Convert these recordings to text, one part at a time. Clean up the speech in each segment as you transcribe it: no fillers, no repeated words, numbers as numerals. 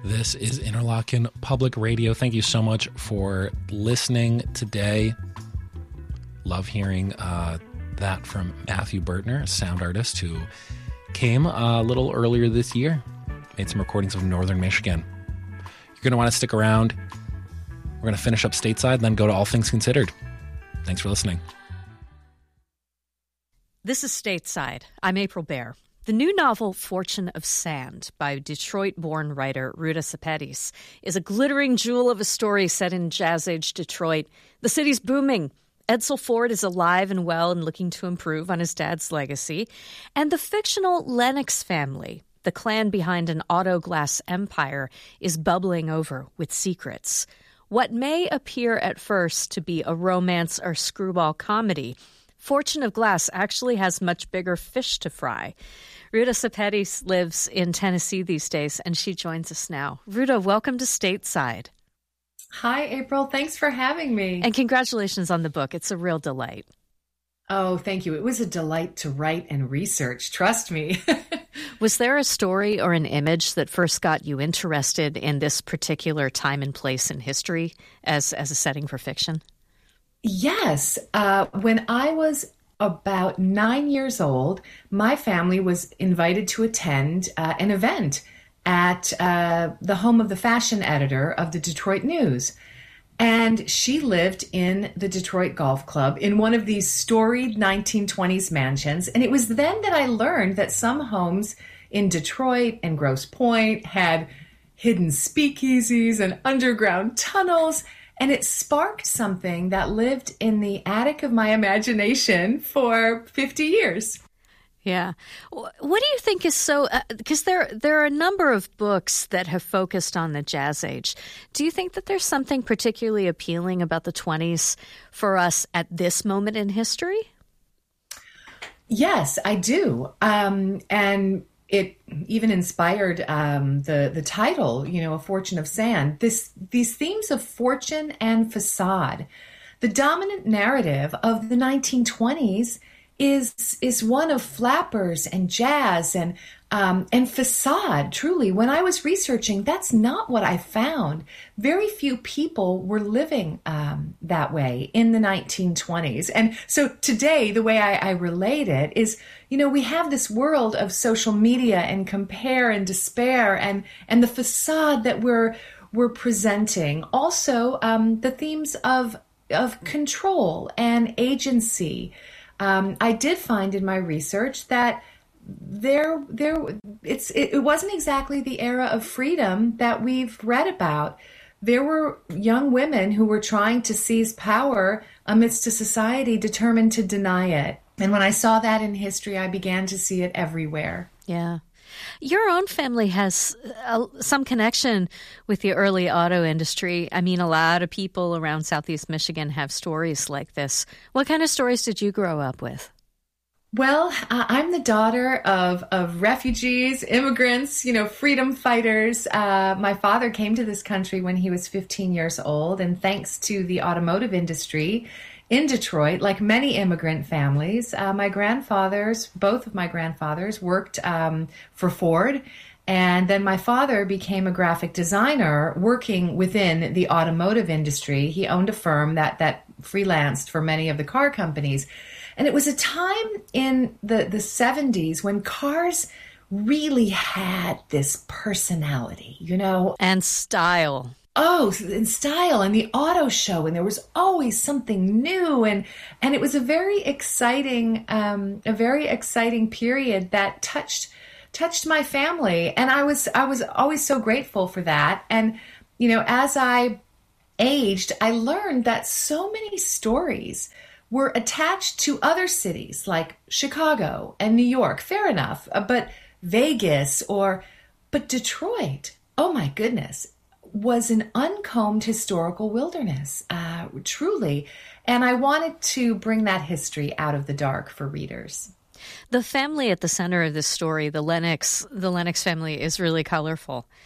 This is Interlochen Public Radio. Thank you so much for listening today. Love hearing that from Matthew Bertner, a sound artist who came a little earlier this year. Made some recordings of Northern Michigan. You're going to want to stick around. We're going to finish up stateside, then go to All Things Considered. Thanks for listening. This is Stateside. I'm April Baer. The new novel Fortune of Sand by Detroit-born writer Ruta Sepetys is a glittering jewel of a story set in jazz-age Detroit. The city's booming. Edsel Ford is alive and well and looking to improve on his dad's legacy. And the fictional Lennox family, the clan behind an auto glass empire, is bubbling over with secrets. What may appear at first to be a romance or screwball comedy, Fortune of Glass actually has much bigger fish to fry. Ruta Sepetys lives in Tennessee these days, and she joins us now. Ruta, welcome to Stateside. Hi, April. Thanks for having me. And congratulations on the book. It's a real delight. Oh, thank you. It was a delight to write and research. Trust me. Was there a story or an image that first got you interested in this particular time and place in history as a setting for fiction? Yes. When I was about 9 years old, my family was invited to attend an event at the home of the fashion editor of the Detroit News. And she lived in the Detroit Golf Club in one of these storied 1920s mansions. And it was then that I learned that some homes in Detroit and Grosse Pointe had hidden speakeasies and underground tunnels. And it sparked something that lived in the attic of my imagination for 50 years. Yeah. What do you think is so, because there are a number of books that have focused on the jazz age. Do you think that there's something particularly appealing about the 20s for us at this moment in history? Yes, I do. And it even inspired the title, A Fortune of Sand. These themes of fortune and facade. The dominant narrative of the 1920s is one of flappers and jazz and facade. Truly, when I was researching, that's not what I found. Very few people were living that way in the 1920s. And so today, the way I relate it is, we have this world of social media and compare and despair and the facade that we're presenting. Also, the themes of control and agency. I did find in my research that it wasn't exactly the era of freedom that we've read about. There were young women who were trying to seize power amidst a society determined to deny it. And when I saw that in history, I began to see it everywhere. Yeah. Your own family has some connection with the early auto industry. I mean, a lot of people around Southeast Michigan have stories like this. What kind of stories did you grow up with? Well, I'm the daughter of refugees, immigrants, freedom fighters. My father came to this country when he was 15 years old, and thanks to the automotive industry in Detroit, like many immigrant families, both of my grandfathers worked for Ford. And then my father became a graphic designer working within the automotive industry. He owned a firm that freelanced for many of the car companies. And it was a time in the 70s when cars really had this personality, And style. Oh, in style and the auto show, and there was always something new, and it was a very exciting period that touched my family, and I was always so grateful for that. And as I aged, I learned that so many stories were attached to other cities like Chicago and New York. Fair enough, but Vegas but Detroit. Oh my goodness. Was an uncombed historical wilderness, truly. And I wanted to bring that history out of the dark for readers. The family at the center of this story, the Lennox family, is really colorful.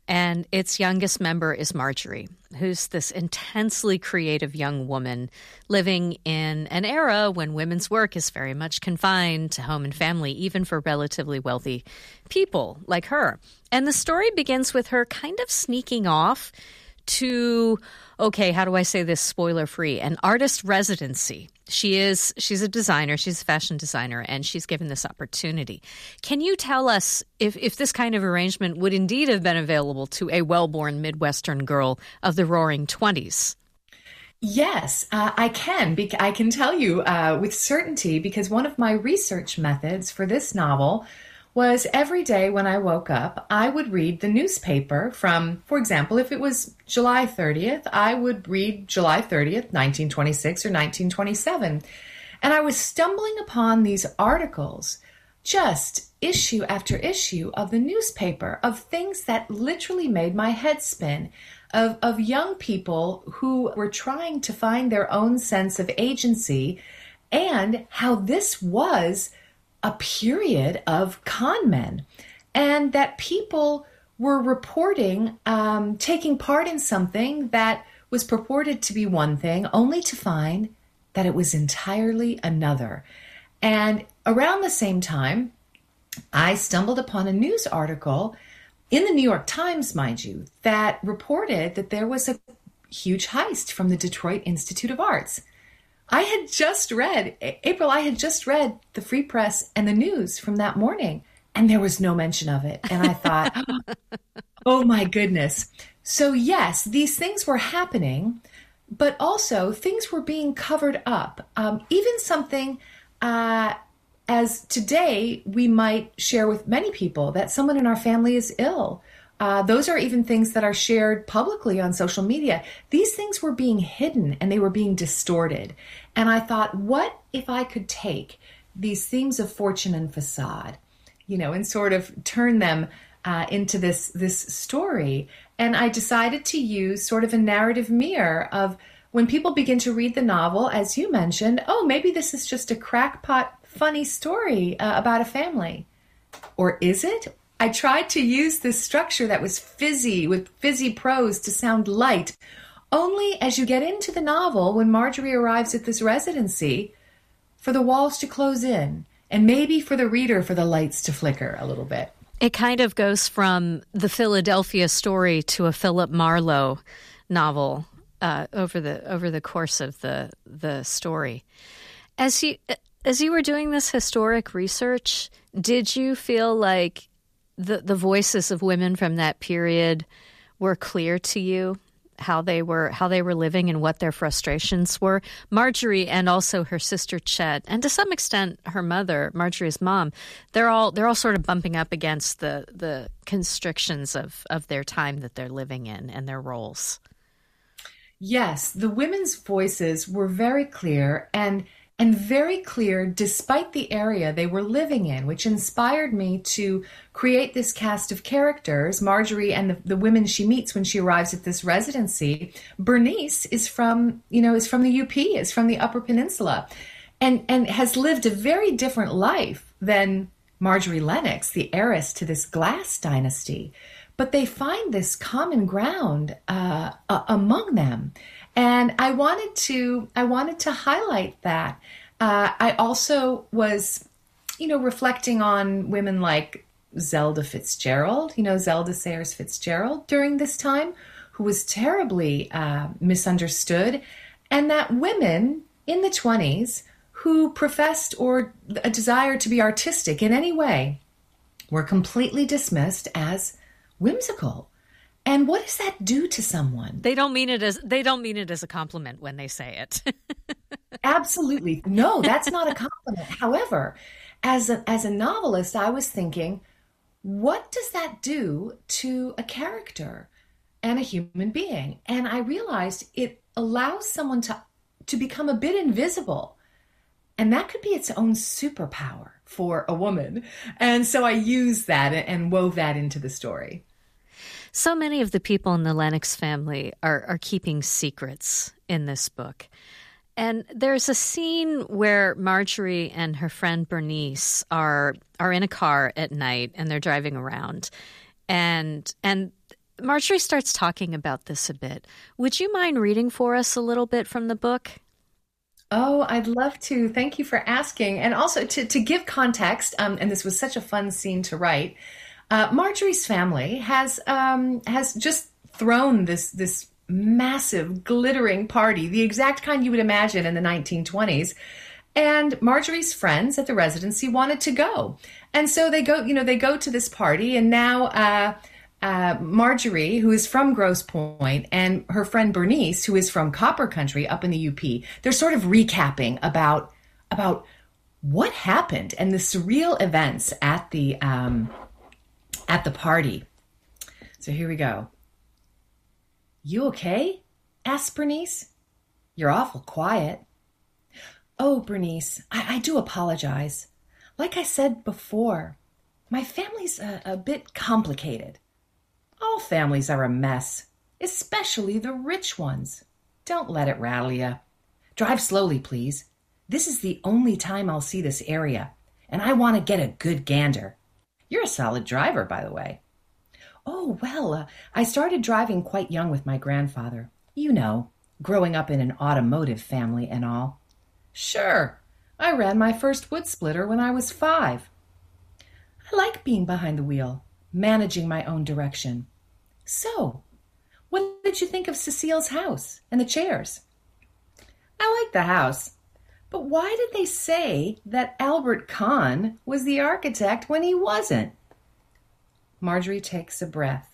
And its youngest member is Marjorie, who's this intensely creative young woman living in an era when women's work is very much confined to home and family, even for relatively wealthy people like her. And the story begins with her kind of sneaking off to, okay, how do I say this spoiler-free, an artist residency. She's a designer, she's a fashion designer, and she's given this opportunity. Can you tell us if this kind of arrangement would indeed have been available to a well-born Midwestern girl of the Roaring 20s? Yes, I can. I can tell you with certainty, because one of my research methods for this novel was every day when I woke up, I would read the newspaper from, for example, if it was July 30th, I would read July 30th, 1926 or 1927. And I was stumbling upon these articles, just issue after issue of the newspaper, of things that literally made my head spin, of young people who were trying to find their own sense of agency, and how this was a period of con men, and that people were reporting taking part in something that was purported to be one thing, only to find that it was entirely another. And around the same time, I stumbled upon a news article in the New York Times, mind you, that reported that there was a huge heist from the Detroit Institute of Arts. I had just read the Free Press and the news from that morning, and there was no mention of it. And I thought, oh my goodness. So yes, these things were happening, but also things were being covered up. Even something as today we might share with many people, that someone in our family is ill. Those are even things that are shared publicly on social media. These things were being hidden and they were being distorted. And I thought, what if I could take these themes of fortune and facade, and sort of turn them into this story? And I decided to use sort of a narrative mirror of when people begin to read the novel, as you mentioned, oh, maybe this is just a crackpot, funny story about a family. Or is it? I tried to use this structure that was fizzy, with fizzy prose to sound light. Only as you get into the novel, when Marjorie arrives at this residency, for the walls to close in, and maybe for the reader, for the lights to flicker a little bit. It kind of goes from the Philadelphia story to a Philip Marlowe novel over the course of the story. As you were doing this historic research, did you feel like the voices of women from that period were clear to you, how they were living and what their frustrations were? Marjorie and also her sister Chet, and to some extent her mother, Marjorie's mom, they're all sort of bumping up against the constrictions of their time that they're living in and their roles. Yes, the women's voices were very clear and very clear despite the area they were living in, which inspired me to create this cast of characters. Marjorie and the women she meets when she arrives at this residency. Bernice is from the UP, is from the Upper Peninsula, and has lived a very different life than Marjorie Lennox, the heiress to this Glass dynasty. But they find this common ground among them. And I wanted to highlight that. I also was, reflecting on women like Zelda Fitzgerald, Zelda Sayers Fitzgerald during this time, who was terribly misunderstood, and that women in the 20s who professed or a desire to be artistic in any way were completely dismissed as whimsical. And what does that do to someone? They don't mean it as a compliment when they say it. Absolutely. No, that's not a compliment. However, as a novelist, I was thinking, what does that do to a character and a human being? And I realized it allows someone to become a bit invisible. And that could be its own superpower for a woman. And so I used that and wove that into the story. So many of the people in the Lennox family are keeping secrets in this book. And there's a scene where Marjorie and her friend Bernice are in a car at night and they're driving around. And Marjorie starts talking about this a bit. Would you mind reading for us a little bit from the book? Oh, I'd love to. Thank you for asking. And also to give context, and this was such a fun scene to write, Marjorie's family has just thrown this massive, glittering party, the exact kind you would imagine in the 1920s. And Marjorie's friends at the residency wanted to go. And so they go to this party, and now Marjorie, who is from Grosse Pointe, and her friend Bernice, who is from Copper Country up in the UP, they're sort of recapping about what happened and the surreal events at the party. So here we go. "You okay?" asked Bernice. "You're awful quiet." "Oh, Bernice, I do apologize. Like I said before, my family's a bit complicated. All families are a mess, especially the rich ones. Don't let it rattle you. Drive slowly, please. This is the only time I'll see this area, and I want to get a good gander. You're a solid driver, by the way." "Oh, well, I started driving quite young with my grandfather. You know, growing up in an automotive family and all." "Sure. I ran my first wood splitter when I was 5. I like being behind the wheel, managing my own direction. So, what did you think of Cecile's house and the chairs?" "I like the house. But why did they say that Albert Kahn was the architect when he wasn't?" Marjorie takes a breath.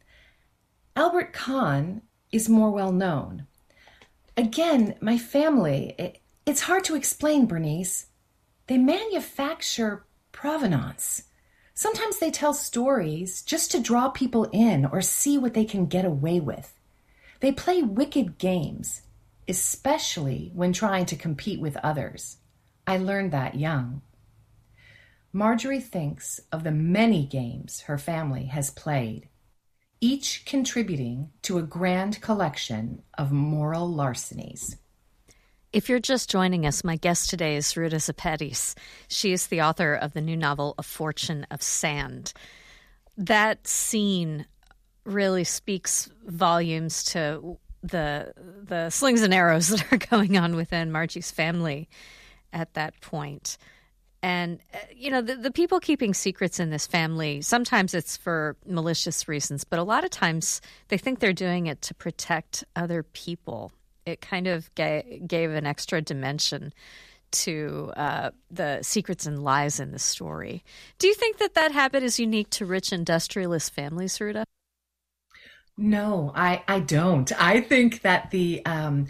"Albert Kahn is more well known. Again, my family, it's hard to explain, Bernice. They manufacture provenance. Sometimes they tell stories just to draw people in or see what they can get away with. They play wicked games, especially when trying to compete with others. I learned that young." Marjorie thinks of the many games her family has played, each contributing to a grand collection of moral larcenies. If you're just joining us, my guest today is Ruta Sepetys. She is the author of the new novel, A Fortune of Sand. That scene really speaks volumes to the slings and arrows that are going on within Margie's family at that point. And, the people keeping secrets in this family, sometimes it's for malicious reasons, but a lot of times they think they're doing it to protect other people. It kind of gave an extra dimension to the secrets and lies in the story. Do you think that habit is unique to rich industrialist families, Ruta? No, I don't. I think that the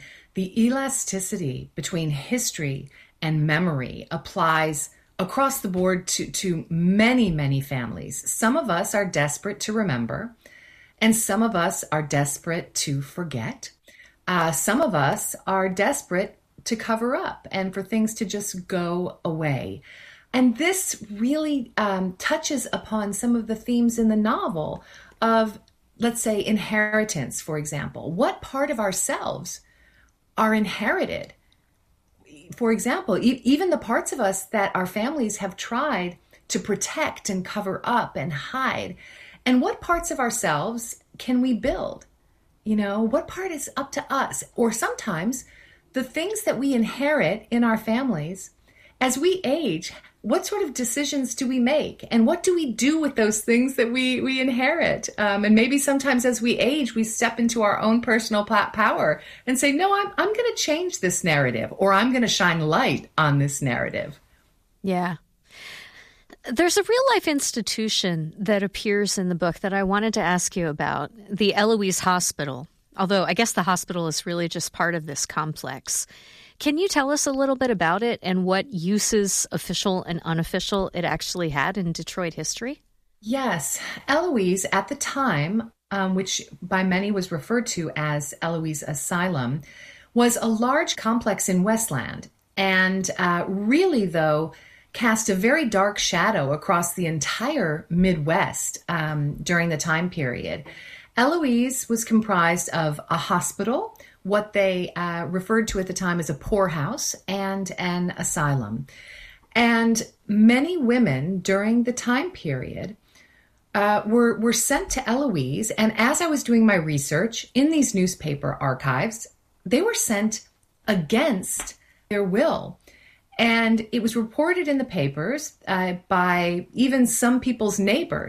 elasticity between history and memory applies across the board to many, many families. Some of us are desperate to remember, and some of us are desperate to forget. Some of us are desperate to cover up and for things to just go away. And this really touches upon some of the themes in the novel of, let's say, inheritance, for example. What part of ourselves are inherited? For example, even the parts of us that our families have tried to protect and cover up and hide. And what parts of ourselves can we build? What part is up to us? Or sometimes the things that we inherit in our families, as we age, what sort of decisions do we make? And what do we do with those things that we inherit? And maybe sometimes as we age, we step into our own personal power and say, no, I'm going to change this narrative, or I'm going to shine light on this narrative. Yeah. There's a real-life institution that appears in the book that I wanted to ask you about, the Eloise Hospital, although I guess the hospital is really just part of this complex. Can you tell us a little bit about it and what uses, official and unofficial, it actually had in Detroit history? Yes. Eloise, at the time, which by many was referred to as Eloise Asylum, was a large complex in Westland, and really, though, cast a very dark shadow across the entire Midwest during the time period. Eloise was comprised of a hospital, what they referred to at the time as a poorhouse, and an asylum. And many women during the time period were sent to Eloise. And as I was doing my research in these newspaper archives, they were sent against their will. And it was reported in the papers by even some people's neighbors